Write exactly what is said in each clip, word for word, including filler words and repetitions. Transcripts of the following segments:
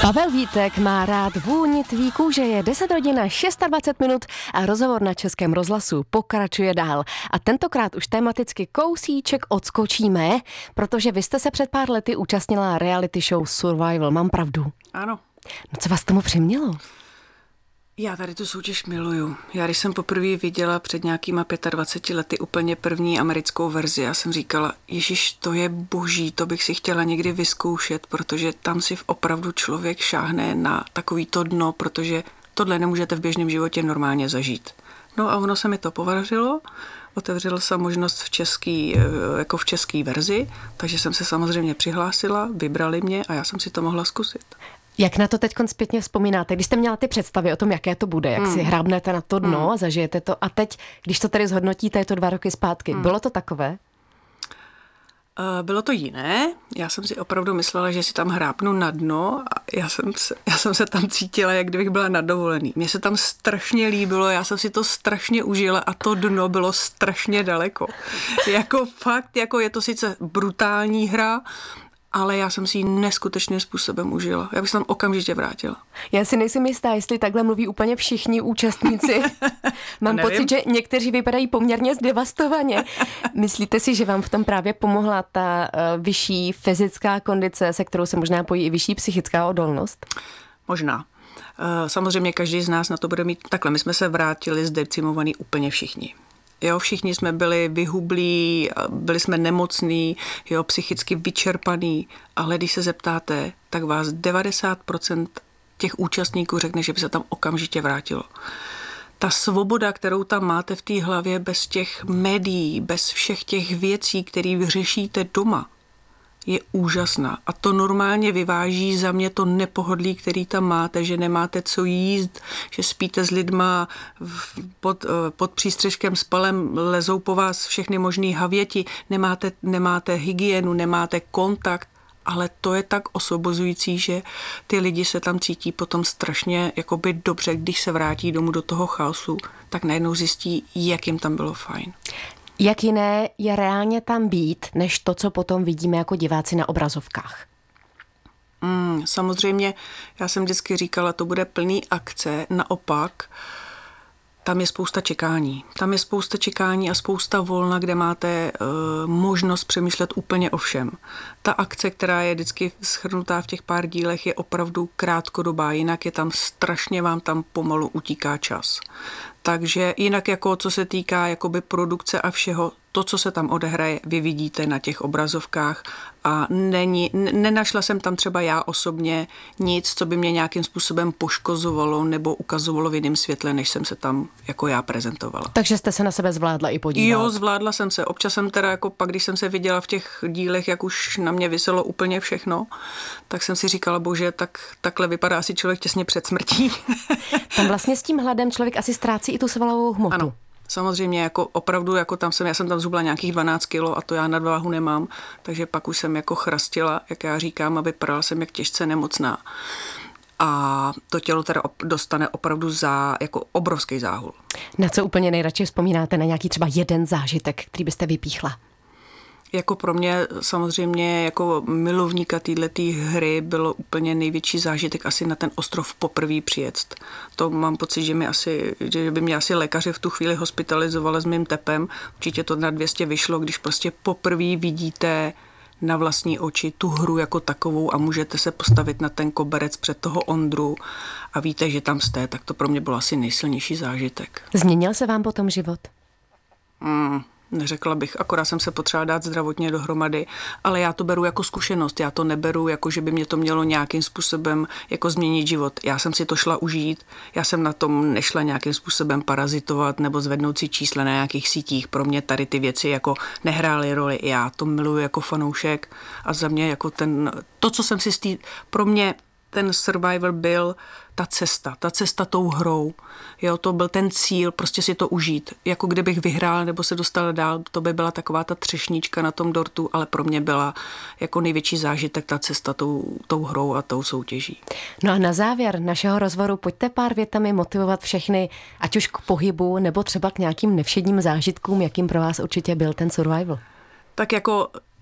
Pavel Vítek má rád vůni tvý kůže, je deset hodin a dvacet šest minut a rozhovor na Českém rozhlasu pokračuje dál. A tentokrát už tematicky kousíček odskočíme, protože vy jste se před pár lety účastnila reality show Survival, mám pravdu? Ano. No co vás tomu přimělo? Já tady tu soutěž miluju. Já když jsem poprvé viděla před nějakýma dvaceti pěti lety úplně první americkou verzi, já jsem říkala, ježiš, to je boží, to bych si chtěla někdy vyzkoušet, protože tam si opravdu člověk šáhne na takový to dno, protože tohle nemůžete v běžném životě normálně zažít. No a ono se mi to podařilo, otevřela se možnost v český, jako v české verzi, takže jsem se samozřejmě přihlásila, vybrali mě a já jsem si to mohla zkusit. Jak na to teď zpětně vzpomínáte, když jste měla ty představy o tom, jaké to bude, jak hmm. si hrábnete na to dno hmm. a zažijete to a teď, když to tady zhodnotíte, je to dva roky zpátky, hmm. bylo to takové? Bylo to jiné. Já jsem si opravdu myslela, že si tam hrábnu na dno a já jsem se, já jsem se tam cítila, jak kdybych byla na dovolený. Mně se tam strašně líbilo, já jsem si to strašně užila a to dno bylo strašně daleko. Jako fakt, jako je to sice brutální hra, ale já jsem si ji neskutečným způsobem užila. Já bych se tam okamžitě vrátila. Já si nejsem jistá, jestli takhle mluví úplně všichni účastníci. Mám pocit, že někteří vypadají poměrně zdevastovaně. Myslíte si, že vám v tom právě pomohla ta uh, vyšší fyzická kondice, se kterou se možná pojí i vyšší psychická odolnost? Možná. Samozřejmě každý z nás na to bude mít takhle. My jsme se vrátili zdecimovaný úplně všichni. Jo, všichni jsme byli vyhublí, byli jsme nemocní, jo, psychicky vyčerpaný, ale když se zeptáte, tak vás devadesát procent těch účastníků řekne, že by se tam okamžitě vrátilo. Ta svoboda, kterou tam máte v té hlavě bez těch médií, bez všech těch věcí, které vy řešíte doma, je úžasná. A to normálně vyváží za mě to nepohodlí, který tam máte, že nemáte co jíst, že spíte s lidma pod, pod přístřeškem s palem, lezou po vás všechny možný havěti, nemáte, nemáte hygienu, nemáte kontakt, ale to je tak osvobozující, že ty lidi se tam cítí potom strašně jakoby dobře, když se vrátí domů do toho chaosu, tak najednou zjistí, jak jim tam bylo fajn. Jak jiné je reálně tam být, než to, co potom vidíme jako diváci na obrazovkách? Mm, samozřejmě, já jsem vždycky říkala, to bude plný akce, naopak, tam je spousta čekání. Tam je spousta čekání a spousta volna, kde máte uh, možnost přemýšlet úplně o všem. Ta akce, která je vždycky shrnutá v těch pár dílech, je opravdu krátkodobá, jinak je tam strašně, vám tam pomalu utíká čas. Takže jinak jako co se týká jakoby produkce a všeho, to, co se tam odehraje, vy vidíte na těch obrazovkách a není, nenašla jsem tam třeba já osobně nic, co by mě nějakým způsobem poškozovalo nebo ukazovalo v jiném světle, než jsem se tam jako já prezentovala. Takže jste se na sebe zvládla i podívat? Jo, zvládla jsem se. Občas jsem teda jako pak, když jsem se viděla v těch dílech, jak už na mě viselo úplně všechno, tak jsem si říkala, bože, tak takhle vypadá asi člověk těsně před smrtí. Tam vlastně s tím hladem člověk asi ztrácí i tu svalovou hmotu. Ano. Samozřejmě jako opravdu, jako tam jsem, já jsem tam zhubla nějakých dvanáct kilo a to já nadváhu nemám, takže pak už jsem jako chrastila, jak já říkám, a vypadala jsem jak těžce nemocná. A to tělo teda dostane opravdu za jako obrovský záhul. Na co úplně nejradši vzpomínáte, na nějaký třeba jeden zážitek, který byste vypíchla? Jako pro mě samozřejmě jako milovníka této hry bylo úplně největší zážitek asi na ten ostrov poprvé přijet. To mám pocit, že, mi asi, že by mě asi lékaři v tu chvíli hospitalizovali s mým tepem. Určitě to na dvě stě vyšlo, když prostě poprvé vidíte na vlastní oči tu hru jako takovou a můžete se postavit na ten koberec před toho Ondru a víte, že tam jste, tak to pro mě byl asi nejsilnější zážitek. Změnil se vám potom život? Hmm. Neřekla bych, akorát jsem se potřeba dát zdravotně dohromady, ale já to beru jako zkušenost, já to neberu jako, že by mě to mělo nějakým způsobem jako změnit život. Já jsem si to šla užít, já jsem na tom nešla nějakým způsobem parazitovat nebo zvednout si čísla na nějakých sítích. Pro mě tady ty věci jako nehrály roli, já to miluji jako fanoušek a za mě jako ten, to, co jsem si stý, pro mě ten Survivor byl ta cesta, ta cesta tou hrou. Jo, to byl ten cíl, prostě si to užít. Jako kdybych vyhrál nebo se dostal dál, to by byla taková ta třešnička na tom dortu, ale pro mě byla jako největší zážitek ta cesta tou, tou hrou a tou soutěží. No a na závěr našeho rozhovoru pojďte pár větami motivovat všechny, ať už k pohybu nebo třeba k nějakým nevšedním zážitkům, jakým pro vás určitě byl ten Survival. Tak jako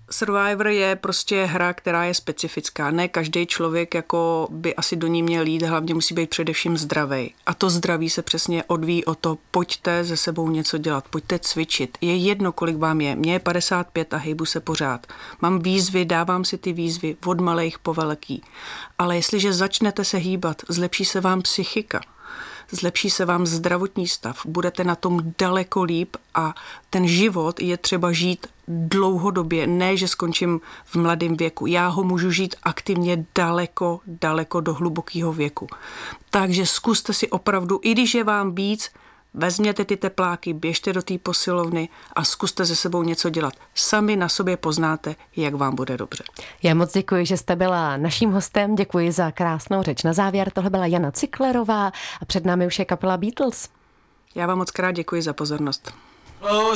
Survivor je prostě hra, která je specifická. Ne každý člověk jako by asi do ní měl jít, hlavně musí být především zdravý. A to zdraví se přesně odvíjí o to, pojďte se sebou něco dělat, pojďte cvičit. Je jedno, kolik vám je. Mně je padesát pět a hejbu se pořád. Mám výzvy, dávám si ty výzvy od malých po velký. Ale jestliže začnete se hýbat, zlepší se vám psychika. Zlepší se vám zdravotní stav, budete na tom daleko líp a ten život je třeba žít dlouhodobě, ne, že skončím v mladém věku. Já ho můžu žít aktivně daleko, daleko do hlubokého věku. Takže zkuste si opravdu, i když je vám víc, vezměte ty tepláky, běžte do té posilovny a zkuste se sebou něco dělat. Sami na sobě poznáte, jak vám bude dobře. Já moc děkuji, že jste byla naším hostem. Děkuji za krásnou řeč na závěr. Tohle byla Jana Cyklerová a před námi už je kapela Beatles. Já vám moc krát děkuji za pozornost. Close